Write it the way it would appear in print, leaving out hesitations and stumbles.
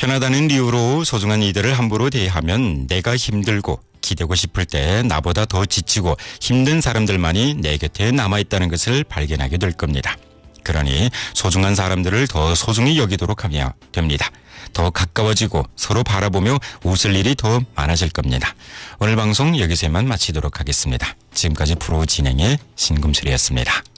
편하다는 이유로 소중한 이들을 함부로 대하면 내가 힘들고 기대고 싶을 때 나보다 더 지치고 힘든 사람들만이 내 곁에 남아있다는 것을 발견하게 될 겁니다. 그러니 소중한 사람들을 더 소중히 여기도록 하면 됩니다. 더 가까워지고 서로 바라보며 웃을 일이 더 많아질 겁니다. 오늘 방송 여기서만 마치도록 하겠습니다. 지금까지 프로 진행의 신금술이었습니다.